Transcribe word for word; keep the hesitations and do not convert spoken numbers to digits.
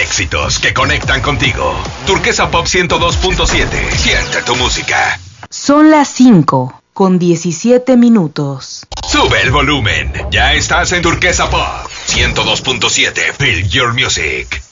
Éxitos que conectan contigo. Turquesa Pop ciento dos punto siete. Siente tu música. Son las cinco con diecisiete minutos. Sube el volumen. Ya estás en Turquesa Pop ciento dos punto siete. Feel your music.